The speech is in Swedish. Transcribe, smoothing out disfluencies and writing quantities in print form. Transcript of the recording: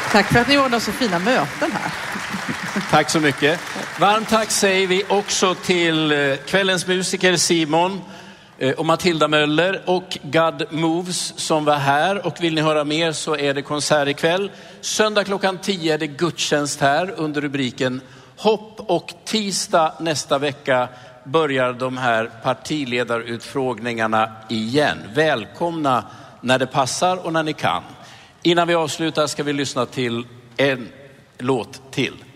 Tack för att ni ordnar så fina möten här. Tack så mycket. Varmt tack säger vi också till kvällens musiker Simon och Matilda Möller och God Moves som var här. Och vill ni höra mer så är det konsert ikväll. Söndag klockan 10 är det gudstjänst här under rubriken Hopp, och tisdag nästa vecka börjar de här partiledarutfrågningarna igen. Välkomna när det passar och när ni kan. Innan vi avslutar ska vi lyssna till en låt till.